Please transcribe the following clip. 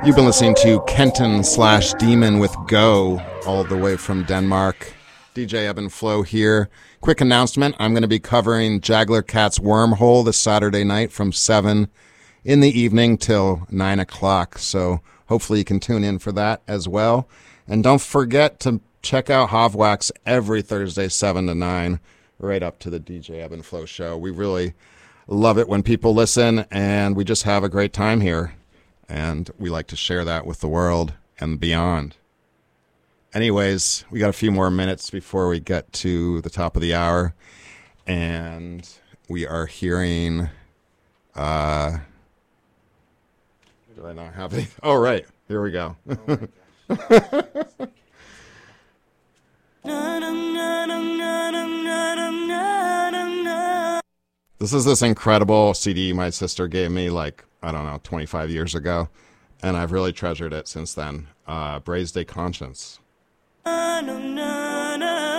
You've been listening to Kenton slash Demon with Go, all the way from Denmark. DJ Ebb and Flow here. Quick announcement, I'm going to be covering Jaggler Cat's Wormhole this Saturday night from 7 in the evening till 9 o'clock. So hopefully you can tune in for that as well. And don't forget to check out Hovwax every Thursday, 7 to 9, right up to the DJ Ebb and Flow show. We really love it when people listen, and we just have a great time here. And we like to share that with the world and beyond. Anyways, we got a few more minutes before we get to the top of the hour. And we are hearing... do I not have any? Oh, right. Here we go. This is this incredible CD my sister gave me, like, I don't know, 25 years ago. And I've really treasured it since then. Braise de Conscience.